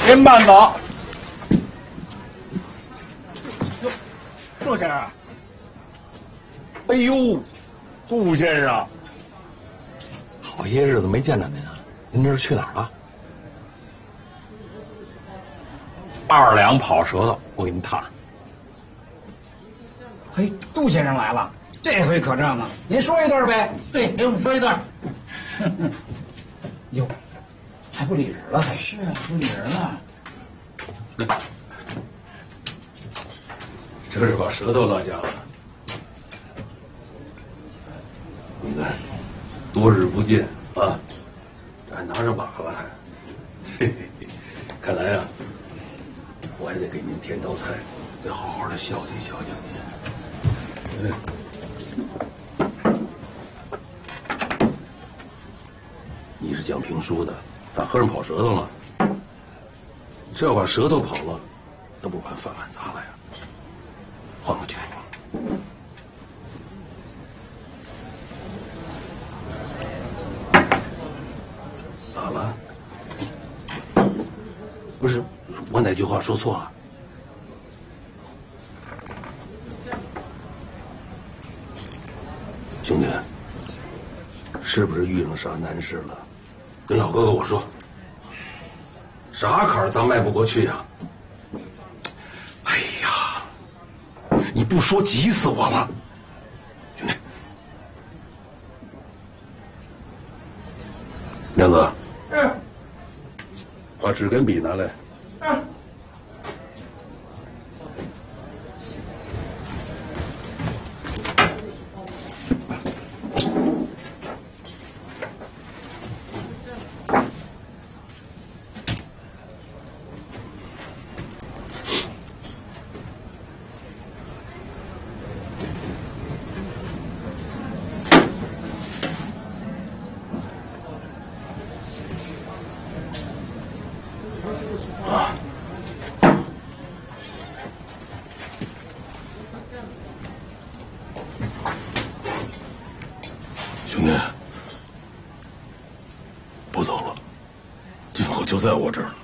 您慢走。杜先生。哎呦，杜先生， 好些日子没见着您啊，您这是去哪儿了？2两跑舌头，我给您烫。 嘿，杜先生来了，这回可正了。您说一段呗？ 对，给我们说一段。 哟，还不理人了还？ 是啊，不理人了。 这是把舌头落下了。你看，多日不见啊，这还拿着把了还。嘿嘿嘿，看来啊，我还得给您添道菜，得好好的孝敬孝敬您。你是讲评书的，咋和尚跑舌头了？这要把舌头跑了，那不把饭碗砸了呀？换个去。咋了？不是，我哪句话说错了？兄弟，是不是遇上啥难事了？跟老哥哥我说，啥坎儿咱迈不过去呀？哎呀，你不说急死我了，兄弟。亮哥，把纸跟笔拿来。兄弟，不走了，今后就在我这儿了。